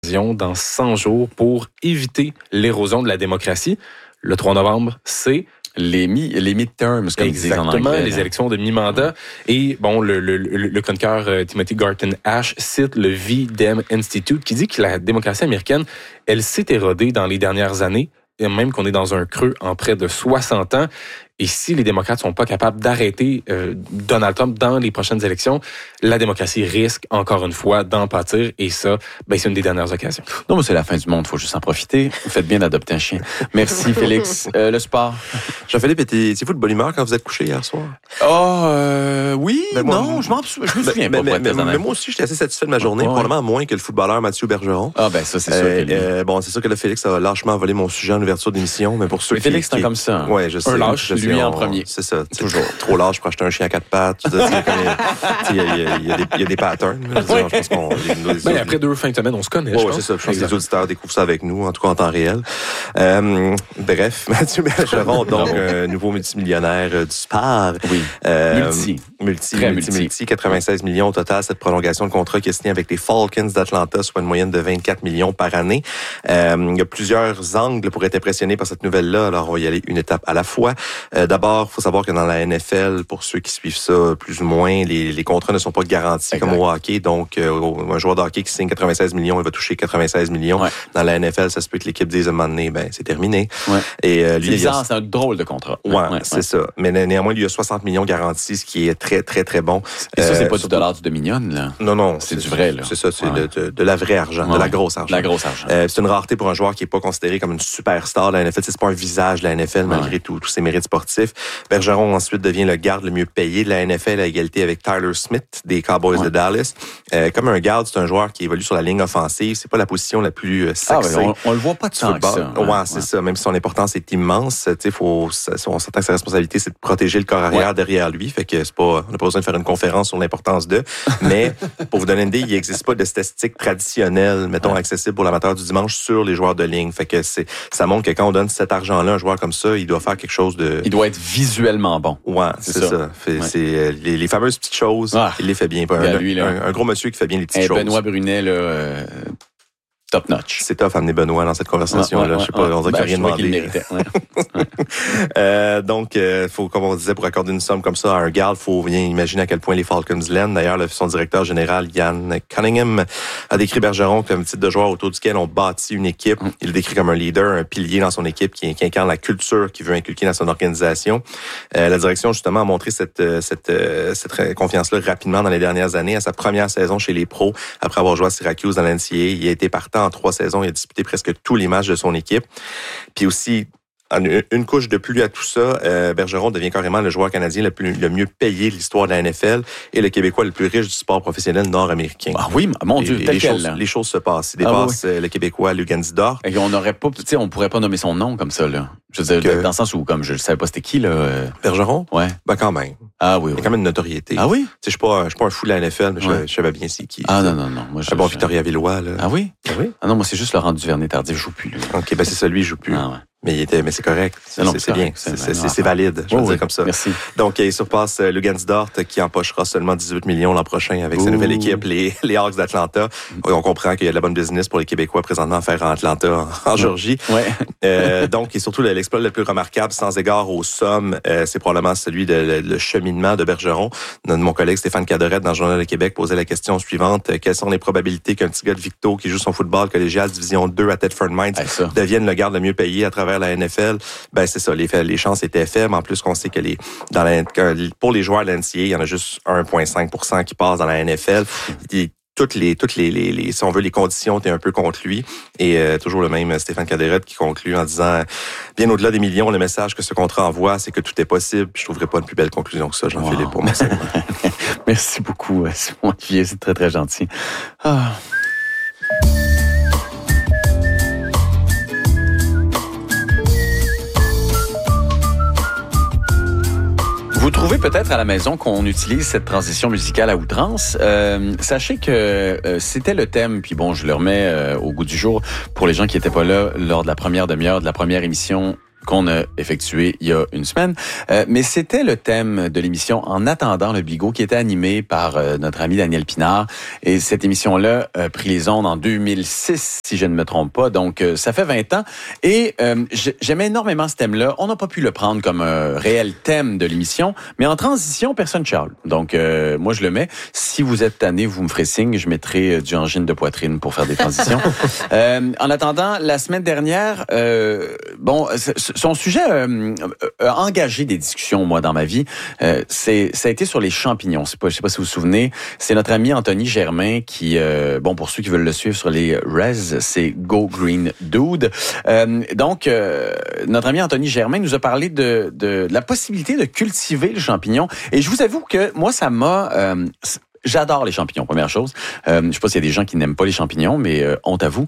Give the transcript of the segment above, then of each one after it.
dans 100 jours pour éviter l'érosion de la démocratie. Le 3 novembre, c'est les midterms, comme ils disent en anglais. Exactement, les élections de mi-mandat. Et bon, le chroniqueur Timothy Garton Ash cite le V-Dem Institute qui dit que la démocratie américaine, elle s'est érodée dans les dernières années, et même qu'on est dans un creux en près de 60 ans. Et si les démocrates sont pas capables d'arrêter Donald Trump dans les prochaines élections, la démocratie risque encore une fois d'en pâtir. Et ça, c'est une des dernières occasions. Non, mais c'est la fin du monde. Faut juste en profiter. Vous faites bien d'adopter un chien. Merci, Félix. Le sport. Jean-Philippe, étiez-vous de bonne humeur quand vous êtes couché hier soir? Oui, je me souviens pas. Mais moi aussi, j'étais assez satisfait de ma journée, probablement moins que le footballeur Mathieu Bergeron. Ah, ça, c'est sûr. C'est sûr que là, Félix a lâchement volé mon sujet en ouverture d'émission, mais pour ceux qui... Félix, c'est comme ça. Ouais, je sais. Un lâche, lui en premier. C'est ça. Toujours. Trop lâche pour acheter un chien à quatre pattes. Il y a des patterns. Je pense qu'on... après 2 fins de semaine, on se connaît, je pense. C'est ça. Je pense que les auditeurs découvrent ça avec nous, en tout cas en temps réel. Bref, Mathieu Bergeron, donc un nouveau multimillionnaire du sport. Oui. Multi. 96 millions au total, cette prolongation de contrat qui est signée avec les Falcons d'Atlanta, soit une moyenne de 24 millions par année. Il y a plusieurs angles pour être impressionné par cette nouvelle-là. Alors, on va y aller une étape à la fois. D'abord, il faut savoir que dans la NFL, pour ceux qui suivent ça plus ou moins, les contrats ne sont pas garantis comme au hockey. Donc, un joueur de hockey qui signe 96 millions, il va toucher 96 millions. Ouais. Dans la NFL, ça se peut que l'équipe dise à un moment donné, c'est terminé. Ouais. Et lui, c'est bizarre, c'est un drôle de contrat. C'est ça. Mais néanmoins, il y a 60 millions garantis, ce qui est très, très, très bon. Et ça, c'est pas du dollar du Dominion, là? Non. C'est du vrai, là. C'est ça, c'est de la vraie argent, de la grosse argent. La grosse argent. C'est une rareté pour un joueur qui est pas considéré comme une superstar de la NFL. C'est pas un visage de la NFL, malgré tous ses mérites sportifs. Bergeron, ensuite, devient le garde le mieux payé de la NFL à égalité avec Tyler Smith des Cowboys de Dallas. Comme un garde, c'est un joueur qui évolue sur la ligne offensive. C'est pas la position la plus sexy. On le voit pas de ça. C'est ça. Même si son importance est immense, on s'entend que sa responsabilité, c'est de protéger le corps arrière derrière lui. Fait que on n'a pas besoin de faire une conférence sur l'importance d'eux. Mais, pour vous donner une idée, il n'existe pas de statistiques traditionnelles, mettons, accessibles pour l'amateur du dimanche sur les joueurs de ligne. Fait que ça montre que quand on donne cet argent-là à un joueur comme ça, il doit faire quelque chose de... Il doit être visuellement bon. Ouais, c'est ça. C'est les fameuses petites choses, il les fait bien. Un gros monsieur qui fait bien les petites choses. Benoît Brunet, là... Top notch. C'est tough amener Benoît dans cette conversation-là. Je sais pas, on dirait qu'il n'a rien demandé. Donc, faut, comme on disait, pour accorder une somme comme ça à un garde, faut bien imaginer à quel point les Falcons l'aiment. D'ailleurs, son directeur général, Ian Cunningham, a décrit Bergeron comme type de joueur autour duquel on bâtit une équipe. Il le décrit comme un leader, un pilier dans son équipe qui incarne la culture qu'il veut inculquer dans son organisation. La direction, justement, a montré cette confiance-là rapidement dans les dernières années. À sa première saison chez les pros, après avoir joué à Syracuse dans l'NCAA, il a été partant en 3 saisons. Il a disputé presque tous les matchs de son équipe. Puis aussi, une couche de plus à tout ça, Bergeron devient carrément le joueur canadien le mieux payé de l'histoire de la NFL et le Québécois le plus riche du sport professionnel nord-américain. Ah oui, mon Dieu, les choses se passent. Il dépasse le Québécois Lugan Dort. Et on pourrait pas nommer son nom comme ça, là. Je veux dire, dans le sens où, comme je ne savais pas c'était qui, là. Bergeron? Ouais. Quand même. Ah oui. Il y a quand même une notoriété. Ah oui? Je suis pas un fou de la NFL, mais je savais bien c'est qui. Ah non. Moi, un bon Victoria Villois, là. Ah oui? Ah non, moi, c'est juste Laurent Duvernay-Tardif, je joue plus, là. OK, c'est ça, lui, il joue plus. Ah ouais. Mais c'est correct. C'est bien. C'est valide. Je veux dire comme ça. Merci. Donc, il surpasse Lugan Dort qui empochera seulement 18 millions l'an prochain avec sa nouvelle équipe, les Hawks d'Atlanta. On comprend qu'il y a de la bonne business pour les Québécois présentement à faire en Atlanta, en Georgie. Ouais. Donc, et surtout, l'exploit le plus remarquable, sans égard aux sommes, c'est probablement celui de le cheminement de Bergeron. Mon collègue Stéphane Cadorette, dans le Journal de Québec, posait la question suivante. Quelles sont les probabilités qu'un petit gars de Victo qui joue son football collégial Division 2 à Thetford Mines devienne le garde le mieux payé à travers la NFL? C'est ça, les chances étaient faibles. En plus, qu'on sait que pour les joueurs de l'NCAA, il y en a juste 1,5% qui passent dans la NFL. Toutes les si on veut, les conditions étaient un peu contre lui. Et toujours le même Stéphane Cadorette qui conclut en disant, bien au-delà des millions, le message que ce contrat envoie, c'est que tout est possible. Je trouverais pas une plus belle conclusion que ça, Jean-Philippe, pour moi. Merci beaucoup, Simon Olivier, c'est très, très gentil. Vous trouvez peut-être à la maison qu'on utilise cette transition musicale à outrance. Sachez que c'était le thème, puis bon, je le remets au goût du jour pour les gens qui n'étaient pas là lors de la première demi-heure de la première émission qu'on a effectué il y a une semaine. Mais c'était le thème de l'émission En attendant le bigot qui était animé par notre ami Daniel Pinard. Et cette émission-là a pris les ondes en 2006, si je ne me trompe pas. Donc, ça fait 20 ans. Et j'aimais énormément ce thème-là. On n'a pas pu le prendre comme un réel thème de l'émission, mais en transition, personne chiale. Donc, moi, je le mets. Si vous êtes tanné, vous me ferez signe. Je mettrai du angine de poitrine pour faire des transitions. En attendant, la semaine dernière, son sujet a engagé des discussions, moi, dans ma vie. Ça a été sur les champignons. Je sais pas si vous vous souvenez. C'est notre ami Anthony Germain qui, pour ceux qui veulent le suivre sur les Rez, c'est Go Green Dude. Donc, notre ami Anthony Germain nous a parlé de la possibilité de cultiver le champignon. Et je vous avoue que moi, ça m'a... J'adore les champignons, première chose. Je sais pas s'il y a des gens qui n'aiment pas les champignons, mais honte à vous.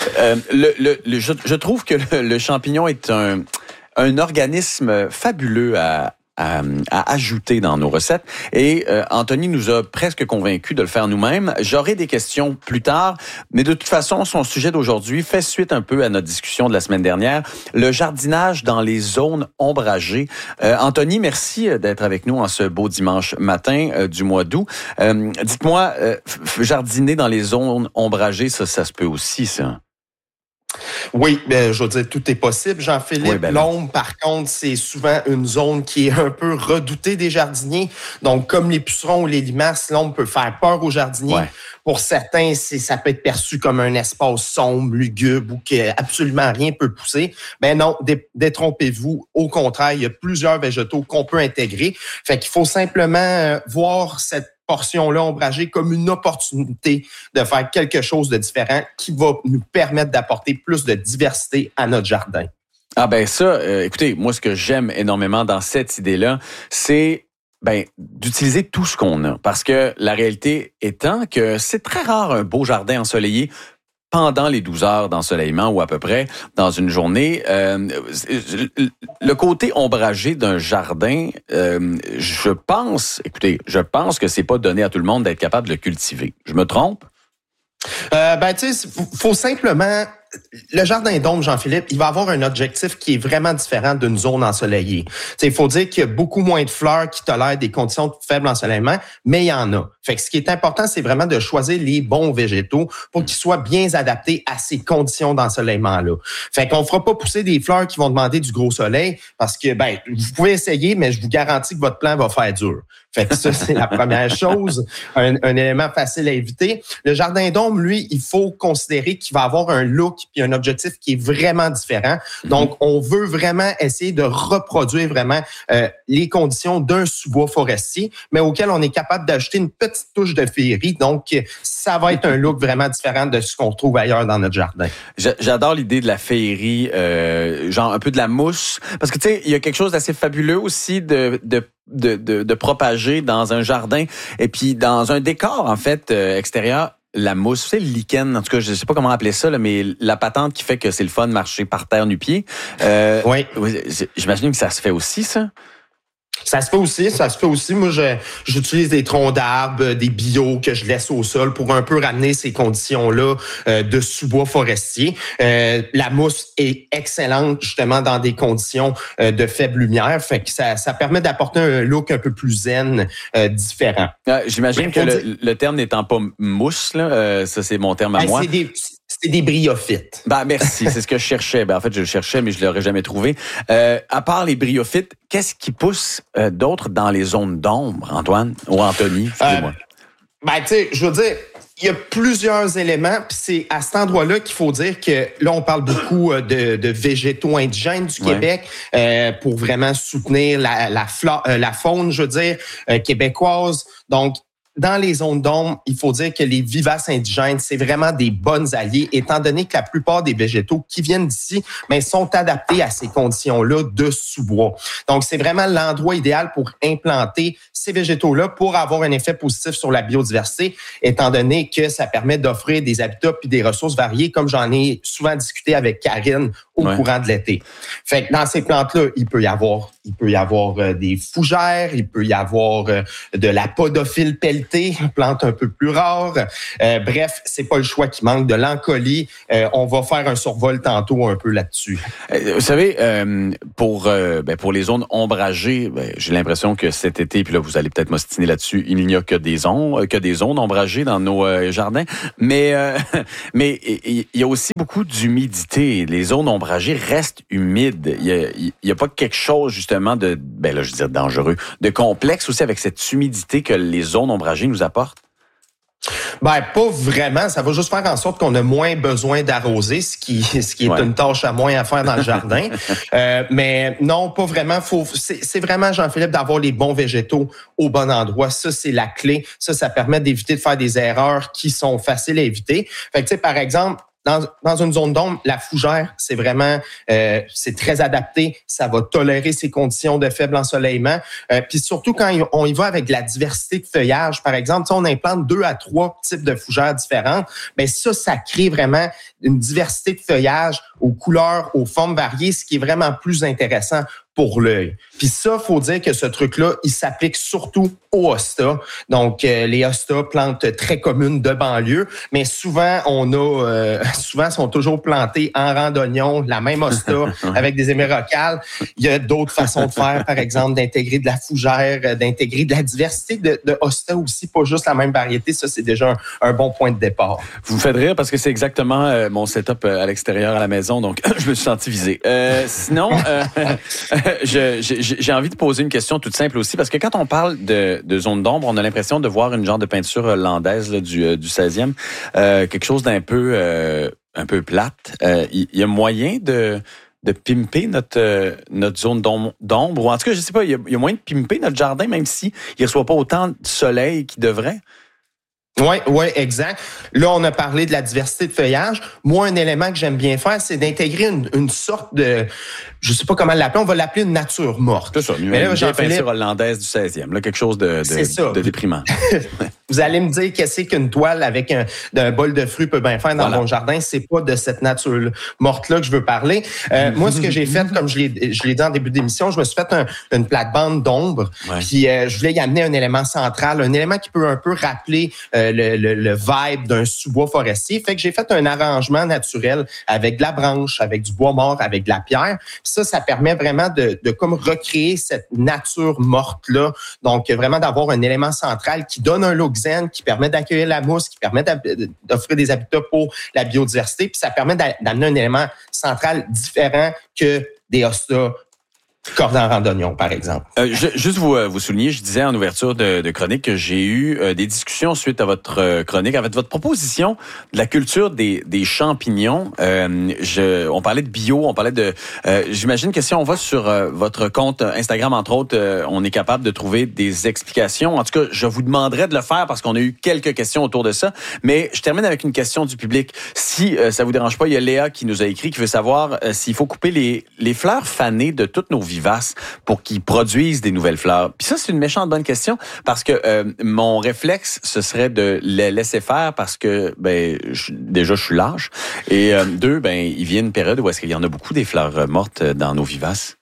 Je trouve que le champignon est un organisme fabuleux à ajouter dans nos recettes. Et Anthony nous a presque convaincus de le faire nous-mêmes. J'aurai des questions plus tard, mais de toute façon, son sujet d'aujourd'hui fait suite un peu à notre discussion de la semaine dernière, le jardinage dans les zones ombragées. Anthony, merci d'être avec nous en ce beau dimanche matin du mois d'août. Dites-moi, jardiner dans les zones ombragées, ça se peut aussi, ça? Oui, je veux dire, tout est possible, Jean-Philippe. Oui, l'ombre, par contre, c'est souvent une zone qui est un peu redoutée des jardiniers. Donc, comme les pucerons ou les limaces, l'ombre peut faire peur aux jardiniers. Ouais. Pour certains, ça peut être perçu comme un espace sombre, lugubre, où absolument rien peut pousser. Mais non, détrompez-vous. Au contraire, il y a plusieurs végétaux qu'on peut intégrer. Fait qu'il faut simplement voir cette portion-là ombragée comme une opportunité de faire quelque chose de différent qui va nous permettre d'apporter plus de diversité à notre jardin. Ah ben ça, écoutez, moi ce que j'aime énormément dans cette idée-là, c'est d'utiliser tout ce qu'on a. Parce que la réalité étant que c'est très rare un beau jardin ensoleillé pendant les 12 heures d'ensoleillement ou à peu près dans une journée. Le côté ombragé d'un jardin, je pense que c'est pas donné à tout le monde d'être capable de le cultiver. Je me trompe? Tu sais, faut simplement... Le jardin d'ombre, Jean-Philippe, il va avoir un objectif qui est vraiment différent d'une zone ensoleillée. Il faut dire qu'il y a beaucoup moins de fleurs qui tolèrent des conditions de faible ensoleillement, mais il y en a. Fait que ce qui est important, c'est vraiment de choisir les bons végétaux pour qu'ils soient bien adaptés à ces conditions d'ensoleillement-là. Fait qu'on fera pas pousser des fleurs qui vont demander du gros soleil parce que, vous pouvez essayer, mais je vous garantis que votre plan va faire dur. Fait que ça, c'est la première chose, un élément facile à éviter. Le jardin d'ombre, lui, il faut considérer qu'il va avoir un look puis un objectif qui est vraiment différent. Donc, on veut vraiment essayer de reproduire vraiment les conditions d'un sous-bois forestier, mais auquel on est capable d'ajouter une petite touche de féerie. Donc, ça va être un look vraiment différent de ce qu'on retrouve ailleurs dans notre jardin. J'adore l'idée de la féerie, genre un peu de la mousse, parce que tu sais, il y a quelque chose d'assez fabuleux aussi de propager dans un jardin et puis dans un décor en fait extérieur. La mousse, c'est le lichen, en tout cas, je sais pas comment appeler ça, là, mais la patente qui fait que c'est le fun de marcher par terre nu-pied. Oui. J'imagine que ça se fait aussi, ça? Ça se fait aussi. Moi, j'utilise des troncs d'arbres, des bio que je laisse au sol pour un peu ramener ces conditions-là de sous-bois forestier. La mousse est excellente justement dans des conditions de faible lumière. Fait que ça permet d'apporter un look un peu plus zen, différent. J'imagine que le terme n'étant pas mousse, là, ça c'est mon terme à moi. C'est des bryophytes. Merci, c'est ce que je cherchais. En fait, je le cherchais, mais je l'aurais jamais trouvé. À part les bryophytes, qu'est-ce qui pousse d'autre dans les zones d'ombre, Antoine ou Anthony? Excusez-moi. Tu sais, je veux dire, il y a plusieurs éléments, puis c'est à cet endroit-là qu'il faut dire que là, on parle beaucoup de végétaux indigènes du Québec pour vraiment soutenir la faune, je veux dire, québécoise. Donc, dans les zones d'ombre, il faut dire que les vivaces indigènes, c'est vraiment des bonnes alliés, étant donné que la plupart des végétaux qui viennent d'ici, sont adaptés à ces conditions-là de sous-bois. Donc, c'est vraiment l'endroit idéal pour implanter ces végétaux-là pour avoir un effet positif sur la biodiversité, étant donné que ça permet d'offrir des habitats puis des ressources variées, comme j'en ai souvent discuté avec Karine au courant de l'été. Fait que dans ces plantes-là, il peut y avoir des fougères, il peut y avoir de la podophile pelletée, une plante un peu plus rare. Bref, c'est pas le choix qui manque. De l'encolie, on va faire un survol tantôt un peu là-dessus. Vous savez, pour les zones ombragées, j'ai l'impression que cet été, puis là vous allez peut-être m'ostiner là-dessus, il n'y a que des zones ombragées dans nos jardins, mais il y a aussi beaucoup d'humidité. Les zones ombragées restent humides. Il y a pas quelque chose justement de, dangereux, de complexe aussi avec cette humidité que les zones ombragées nous apportent? Pas vraiment. Ça va juste faire en sorte qu'on a moins besoin d'arroser, ce qui est une tâche à moins à faire dans le jardin. Mais non, pas vraiment. C'est vraiment, Jean-Philippe, d'avoir les bons végétaux au bon endroit. Ça, c'est la clé. Ça permet d'éviter de faire des erreurs qui sont faciles à éviter. Fait que, tu sais, par exemple, dans une zone d'ombre, la fougère, c'est vraiment, c'est très adapté. Ça va tolérer ces conditions de faible ensoleillement. Puis surtout quand on y va avec de la diversité de feuillage, par exemple, on implante 2 à 3 types de fougères différentes. Ben ça crée vraiment une diversité de feuillage aux couleurs, aux formes variées, ce qui est vraiment plus intéressant pour l'œil. Puis ça, faut dire que ce truc-là, il s'applique surtout aux hostas. Donc, les hostas, plantes très communes de banlieue, mais souvent, souvent sont toujours plantés en rang d'oignon, la même hosta avec des émerocales. Il y a d'autres façons de faire, par exemple, d'intégrer de la fougère, d'intégrer de la diversité de hostas aussi, pas juste la même variété. Ça, c'est déjà un bon point de départ. Vous me faites rire parce que c'est exactement mon setup à l'extérieur à la maison, donc je me suis senti visé. Sinon, j'ai envie de poser une question toute simple aussi, parce que quand on parle de zone d'ombre, on a l'impression de voir une genre de peinture hollandaise là, du 16e, quelque chose d'un peu plate. Il y a moyen de pimper notre zone d'ombre, ou en tout cas, je sais pas, il y a moyen de pimper notre jardin, même si il reçoit pas autant de soleil qu'il devrait. Oui, exact. Là, on a parlé de la diversité de feuillage. Moi, un élément que j'aime bien faire, c'est d'intégrer une sorte de, je sais pas comment l'appeler, on va l'appeler une nature morte. C'est ça, une peinture hollandaise du 16e, là, quelque chose de déprimant. Vous allez me dire qu'est-ce qu'une toile avec un bol de fruits peut bien faire dans mon jardin. C'est pas de cette nature morte-là que je veux parler. Moi, ce que j'ai fait, comme je l'ai dit en début d'émission, je me suis fait une plate-bande d'ombre. Puis je voulais y amener un élément central, un élément qui peut un peu rappeler le vibe d'un sous-bois forestier. Fait que j'ai fait un arrangement naturel avec de la branche, avec du bois mort, avec de la pierre. Puis ça permet vraiment de comme recréer cette nature morte-là. Donc, vraiment d'avoir un élément central qui donne un look zen, qui permet d'accueillir la mousse, qui permet d'offrir des habitats pour la biodiversité. Puis ça permet d'amener un élément central différent que des hostas cordon randonnion, par exemple. Juste vous souligner, je disais en ouverture de chronique que j'ai eu des discussions suite à votre chronique, avec votre proposition de la culture des champignons. On parlait de bio, on parlait de... j'imagine que si on va sur votre compte Instagram, entre autres, on est capable de trouver des explications. En tout cas, je vous demanderai de le faire parce qu'on a eu quelques questions autour de ça. Mais je termine avec une question du public. Si ça vous dérange pas, il y a Léa qui nous a écrit, qui veut savoir s'il faut couper les fleurs fanées de toutes nos vivaces pour qu'ils produisent des nouvelles fleurs. Puis ça, c'est une méchante bonne question parce que mon réflexe, ce serait de les laisser faire parce que, déjà, je suis lâche. Et deux, il vient une période où est-ce qu'il y en a beaucoup des fleurs mortes dans nos vivaces.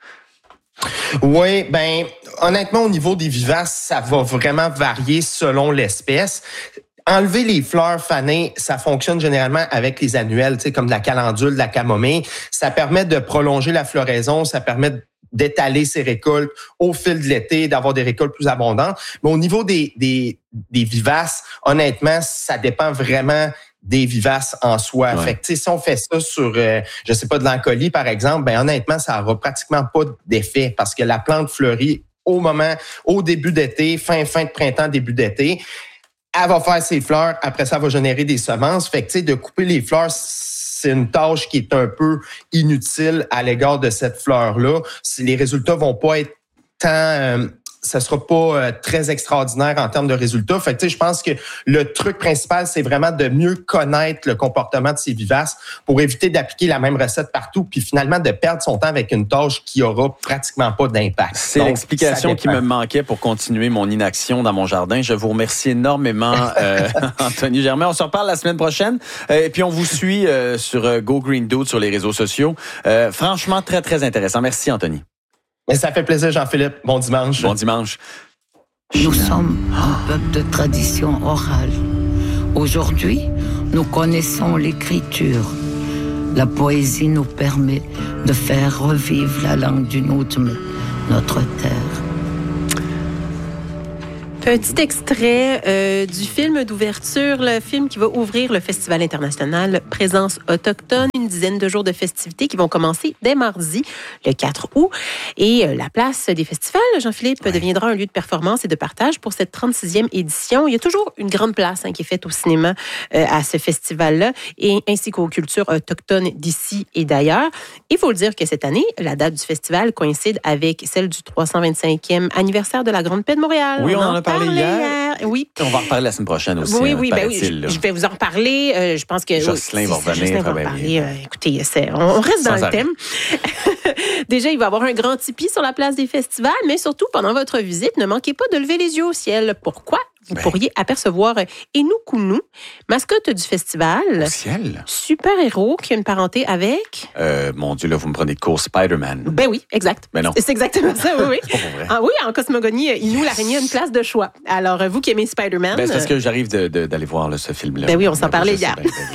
Oui, honnêtement, au niveau des vivaces, ça va vraiment varier selon l'espèce. Enlever les fleurs fanées, ça fonctionne généralement avec les annuelles, comme de la calendule, de la camomille. Ça permet de prolonger la floraison, ça permet d'étaler ses récoltes au fil de l'été, d'avoir des récoltes plus abondantes. Mais au niveau des vivaces, honnêtement, ça dépend vraiment des vivaces en soi. Ouais. Fait que, si on fait ça sur, je sais pas, de l'encolie, par exemple, honnêtement, ça aura pratiquement pas d'effet parce que la plante fleurit au début d'été, fin de printemps, début d'été. Elle va faire ses fleurs. Après ça, elle va générer des semences. Fait que, de couper les fleurs, c'est une tâche qui est un peu inutile à l'égard de cette fleur-là. Les résultats vont pas être tant ça sera pas très extraordinaire en termes de résultats. Fait que, je pense que le truc principal, c'est vraiment de mieux connaître le comportement de ces vivaces pour éviter d'appliquer la même recette partout, puis finalement de perdre son temps avec une tâche qui aura pratiquement pas d'impact. C'est Donc, l'explication qui me manquait pour continuer mon inaction dans mon jardin. Je vous remercie énormément, Anthony Germain. On se reparle la semaine prochaine. Et puis, on vous suit sur Go Green Dude sur les réseaux sociaux. Franchement, très, très intéressant. Merci, Anthony. Mais ça fait plaisir, Jean-Philippe. Bon dimanche. Bon dimanche. Nous sommes un peuple de tradition orale. Aujourd'hui, nous connaissons l'écriture. La poésie nous permet de faire revivre la langue du Nutme, notre terre. Petit extrait du film d'ouverture, le film qui va ouvrir le Festival international Présence autochtone, une dizaine de jours de festivités qui vont commencer dès mardi, le 4 août. Et la place des festivals, Jean-Philippe, deviendra un lieu de performance et de partage pour cette 36e édition. Il y a toujours une grande place qui est faite au cinéma à ce festival-là, et ainsi qu'aux cultures autochtones d'ici et d'ailleurs. Il faut le dire que cette année, la date du festival coïncide avec celle du 325e anniversaire de la Grande Paix de Montréal. Oui, on en a parlé hier. Oui. On va en reparler la semaine prochaine aussi. Oui, je vais vous en reparler. Je pense que Jocelyn va revenir. Jocelyn va en parler. Écoutez, on reste dans le thème. Déjà, il va y avoir un grand tipi sur la place des festivals, mais surtout, pendant votre visite, ne manquez pas de lever les yeux au ciel. Pourquoi? Vous pourriez apercevoir Enukunu, mascotte du festival. Au ciel? Super-héros qui a une parenté avec... Mon Dieu, là, vous me prenez de court, Spider-Man. Ben oui, exact. Ben non. C'est exactement ça, oui. C'est pas pour vrai. Ah oui, en cosmogonie, Inou, l'araignée a une place de choix. Alors, vous qui aimez Spider-Man... Ben, c'est parce que j'arrive d'aller voir là, ce film-là. Ben oui, on s'en parlait hier.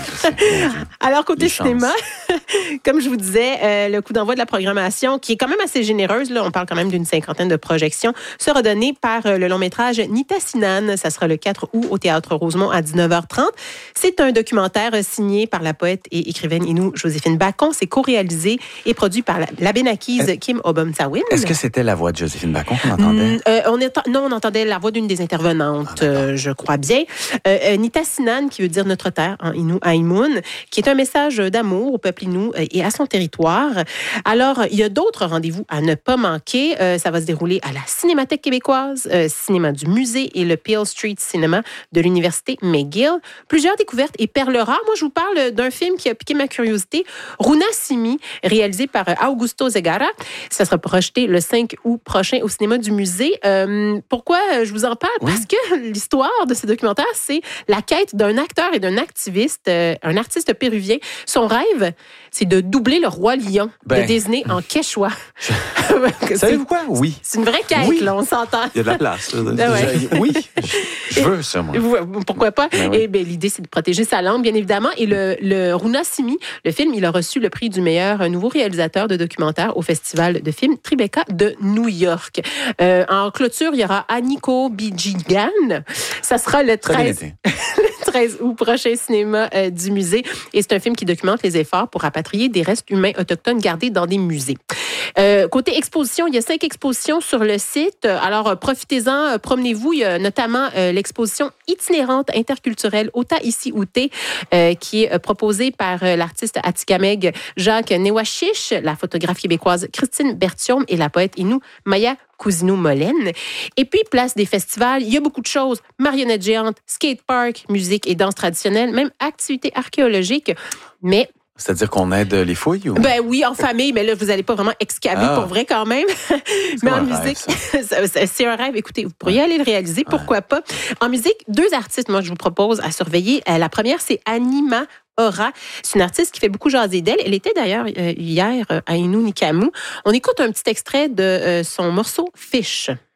Alors, côté cinéma, comme je vous disais, le coup d'envoi de la programmation, qui est quand même assez généreuse, là, on parle quand même d'une 50aine de projections, sera donné par le long-métrage Nitassinan. Ça sera le 4 août au Théâtre Rosemont à 19h30. C'est un documentaire signé par la poète et écrivaine Inou Joséphine Bacon. C'est co-réalisé et produit par l'Abénaquise Kim Obomtawin. Est-ce que c'était la voix de Joséphine Bacon qu'on entendait? On entendait la voix d'une des intervenantes, je crois bien. Nitassinan, qui veut dire notre terre en Innu Aimun, qui est un message d'amour au peuple Innu et à son territoire. Alors, il y a d'autres rendez-vous à ne pas manquer. Ça va se dérouler à la Cinémathèque québécoise, cinéma du musée et le Peel Street Cinéma de l'Université McGill. Plusieurs découvertes et perles rares. Moi, je vous parle d'un film qui a piqué ma curiosité, Runasimi, réalisé par Augusto Zegara. Ça sera projeté le 5 août prochain au cinéma du musée. Pourquoi je vous en parle? Oui. Parce que l'histoire de ce documentaire, c'est la quête d'un acteur et d'un activiste, un artiste péruvien. Son rêve, c'est de doubler le roi lion de Disney en quechua. Savez-vous quoi? Oui. C'est une vraie quête, là, on s'entend. Il y a de la place. Oui, je veux ça, moi. Pourquoi pas? Ben oui. Et l'idée, c'est de protéger sa langue, bien évidemment. Et le Runasimi, le film, il a reçu le prix du meilleur nouveau réalisateur de documentaire au Festival de films Tribeca de New York. En clôture, il y aura Aniko Bijigan. Ça sera le 13 août prochain, cinéma du musée. Et c'est un film qui documente les efforts pour rapatrier des restes humains autochtones gardés dans des musées. Côté exposition, il y a 5 expositions sur le site. Alors, profitez-en, promenez-vous. Il y a notamment l'exposition itinérante interculturelle Ota Ici Outé, qui est proposée par l'artiste atikamekw Jacques Newashish, la photographe québécoise Christine Bertium et la poète Innu Maya Cousineau-Molène. Et puis, place des festivals, il y a beaucoup de choses. Marionnettes géantes, skatepark, musique et danse traditionnelle, même activités archéologiques. Mais c'est-à-dire qu'on aide les fouilles? Ou... Ben oui, en famille, mais là, vous n'allez pas vraiment excaver pour vrai quand même. Mais en musique, c'est un rêve. Écoutez, vous pourriez aller le réaliser, pourquoi pas. En musique, 2 artistes, moi, je vous propose à surveiller. La première, c'est Anima Aura. C'est une artiste qui fait beaucoup jaser d'elle. Elle était d'ailleurs hier à Innu Nikamu. On écoute un petit extrait de son morceau Fish.